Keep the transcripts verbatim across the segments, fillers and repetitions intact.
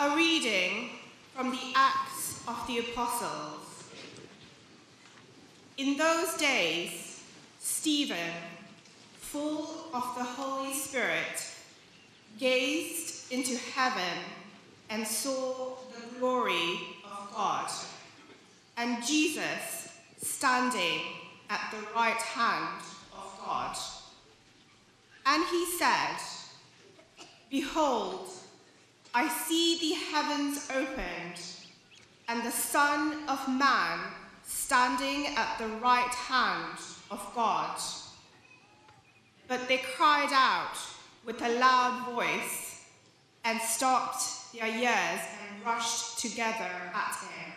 A reading from the Acts of the Apostles. In those days, Stephen, full of the Holy Spirit, gazed into heaven and saw the glory of God, and Jesus standing at the right hand of God. And he said, "Behold, I see the heavens opened, and the Son of Man standing at the right hand of God." But they cried out with a loud voice and stopped their ears and rushed together at him.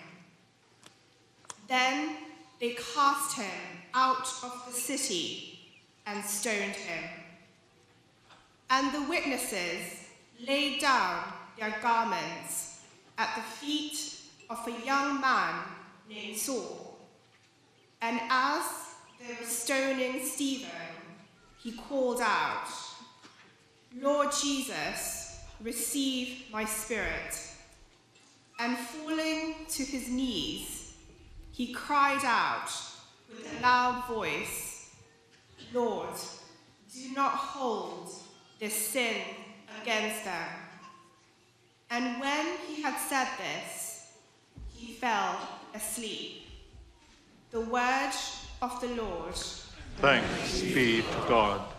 Then they cast him out of the city and stoned him. And the witnesses laid down their garments at the feet of a young man named Saul. And as they were stoning Stephen, he called out, "Lord Jesus, receive my spirit." And falling to his knees, he cried out with a loud voice, "Lord, do not hold this sin against them." And when he had said this, he fell asleep. The word of the Lord. Thanks be to God.